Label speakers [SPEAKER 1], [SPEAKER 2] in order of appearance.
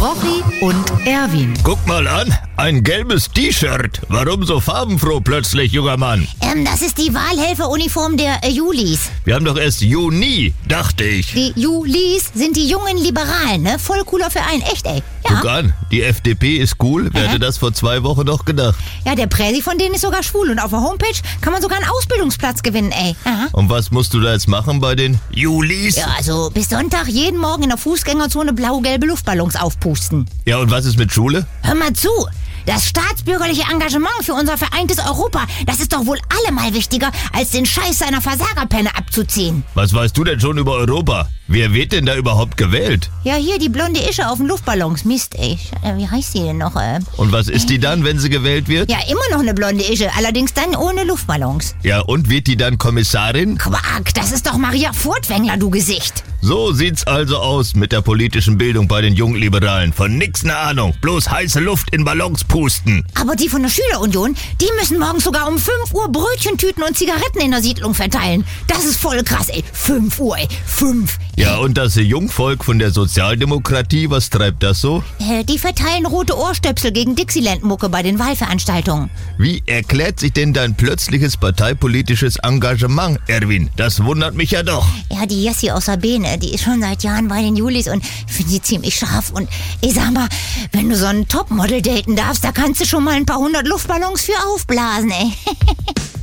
[SPEAKER 1] Rochi und Erwin.
[SPEAKER 2] Guck mal an, ein gelbes T-Shirt. Warum so farbenfroh plötzlich, junger Mann?
[SPEAKER 3] Das ist die Wahlhelferuniform der Julis.
[SPEAKER 2] Wir haben doch erst Juni, dachte ich.
[SPEAKER 3] Die Julis sind die jungen Liberalen, ne? Voll cooler Verein, echt, ey. Ja.
[SPEAKER 2] Guck an, die FDP ist cool. Wer hätte das vor 2 Wochen noch gedacht?
[SPEAKER 3] Ja, der Präsi von denen ist sogar schwul und auf der Homepage kann man sogar einen Ausbildungsplatz gewinnen, ey. Aha.
[SPEAKER 2] Und was musst du da jetzt machen bei den Julis?
[SPEAKER 3] Ja, also bis Sonntag jeden Morgen in der Fußgängerzone blau-gelbe Luftballons aufpusten.
[SPEAKER 2] Ja, und was ist mit Schule?
[SPEAKER 3] Hör mal zu! Das staatsbürgerliche Engagement für unser vereintes Europa, das ist doch wohl allemal wichtiger, als den Scheiß seiner Versagerpenne abzuziehen.
[SPEAKER 2] Was weißt du denn schon über Europa? Wer wird denn da überhaupt gewählt?
[SPEAKER 3] Ja, hier die blonde Ische auf den Luftballons. Mist, ey. Wie heißt die denn noch?
[SPEAKER 2] Und was ist die dann, wenn sie gewählt wird?
[SPEAKER 3] Ja, immer noch eine blonde Ische, allerdings dann ohne Luftballons.
[SPEAKER 2] Ja, und wird die dann Kommissarin?
[SPEAKER 3] Quark, das ist doch Maria Furtwängler, du Gesicht.
[SPEAKER 2] So sieht's also aus mit der politischen Bildung bei den Jungliberalen. Von nix ne Ahnung, bloß heiße Luft in Ballons pusten.
[SPEAKER 3] Aber die von der Schülerunion, die müssen morgens sogar um 5 Uhr Brötchentüten und Zigaretten in der Siedlung verteilen. Das ist voll krass, ey. 5 Uhr, ey. 5.
[SPEAKER 2] Ja, und das Jungvolk von der Sozialdemokratie, was treibt das so?
[SPEAKER 3] Die verteilen rote Ohrstöpsel gegen Dixieland-Mucke bei den Wahlveranstaltungen.
[SPEAKER 2] Wie erklärt sich denn dein plötzliches parteipolitisches Engagement, Erwin? Das wundert mich ja doch.
[SPEAKER 3] Ja, die Jessie aus der Beene, die ist schon seit Jahren bei den Julis und ich finde sie ziemlich scharf. Und ich sag mal, wenn du so einen Topmodel daten darfst, da kannst du schon mal ein paar 100 Luftballons für aufblasen, ey.